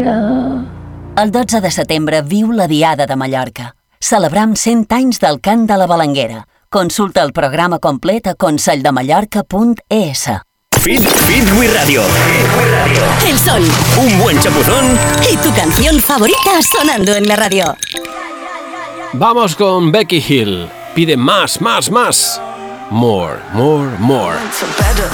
El 12 de setembre viu la Diada de Mallorca. Celebram 100 anys del cant de la Balanguera. Consulta el programa complet a conselldemallorca.es. Fit Wii Radio. El sol. Un buen chapuzón. Y tu canción favorita sonando en la radio. Vamos con Becky Hill. Pide más. More.